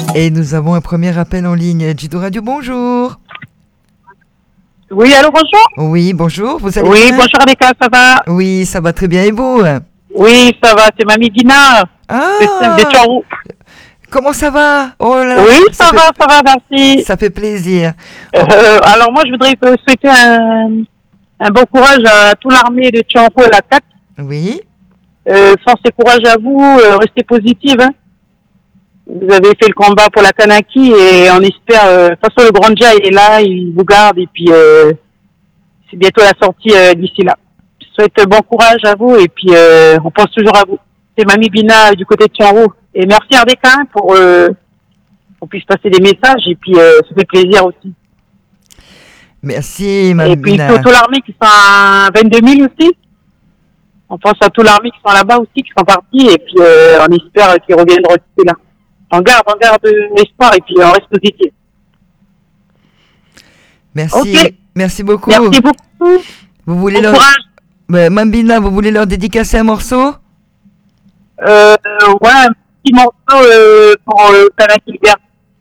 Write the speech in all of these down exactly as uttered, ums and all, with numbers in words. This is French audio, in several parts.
Et nous avons un premier appel en ligne. Jido Radio, bonjour. Oui, allô, bonjour. Oui, bonjour, vous allez Oui, bien? bonjour Rebecca, ça va? Oui, ça va très bien, et vous? Oui, ça va, c'est Mamie Dina. Ah, de Tchorou. comment ça va? Oh là là, Oui, ça, ça va, fait, ça va, merci. ça fait plaisir. Euh, alors moi, je voudrais euh, souhaiter un, un bon courage à toute l'armée de Tchorou et la C A C. Oui, Euh, force et courage à vous, euh, restez positive. Hein. Vous avez fait le combat pour la Kanaki et on espère, euh, de toute façon le Grand Dia il est là, il vous garde et puis euh, c'est bientôt la sortie euh, d'ici là. Je souhaite bon courage à vous et puis euh, on pense toujours à vous. C'est Mamie Bina du côté de Tchorou. Et merci R D K pour euh, qu'on puisse passer des messages et puis euh, ça fait plaisir aussi. merci, Et Mme puis Bina. toute l'armée qui sont à vingt-deux mille aussi. On pense à toute l'armée qui sont là-bas aussi, qui sont partis et puis euh, on espère qu'ils reviendront aussi là. On garde, on garde l'espoir et puis on reste positif. Merci, Ok. merci beaucoup. Merci beaucoup. Vous voulez Bon leur... courage. Ouais, Mme Bina, vous voulez leur dédicacer un morceau? Euh, ouais, un petit morceau euh, pour euh, Kanaki Hubert.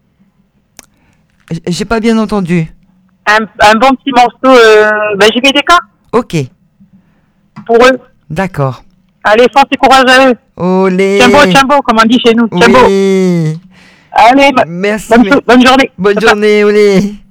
J- J'ai pas bien entendu. Un, un bon petit morceau, euh, ben j'ai fait des cas Ok, pour eux. d'accord. Allez, force et courage à eux. Olé. Tiambo, tiambo, comme on dit chez nous. Tiambo. Oui, Allez, merci. bonne, bonne journée. Bonne journée, olé.